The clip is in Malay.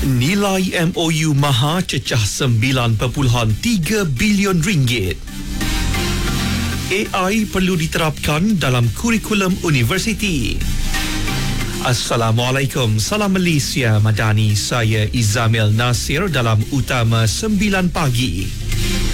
Nilai MOU Maha cecah 9.3 bilion ringgit. AI perlu diterapkan dalam kurikulum universiti. Assalamualaikum, salam Malaysia Madani. Saya Izamil Nasir dalam Utama 9 Pagi.